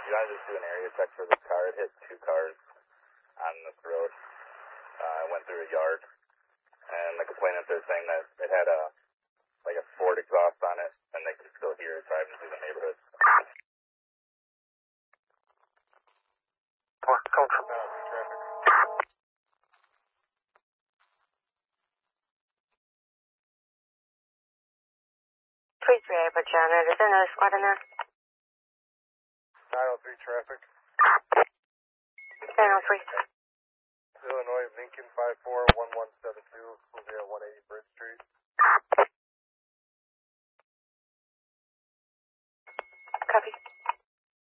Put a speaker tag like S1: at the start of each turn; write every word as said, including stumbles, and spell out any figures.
S1: you want to just do an area check for this car? It hit two cars on this road. Uh, it went through a yard. And the complainant, they're saying that it had a, like a Ford exhaust on it, and they can still hear it driving through the neighborhood.
S2: Code from uh, traffic.
S3: three three eight, John. Is there another squad in there?
S2: nine oh three traffic.
S3: nine oh three.
S2: Illinois, Lincoln five four one one seven two, Jose at one eighty Bridge Street.
S3: Copy.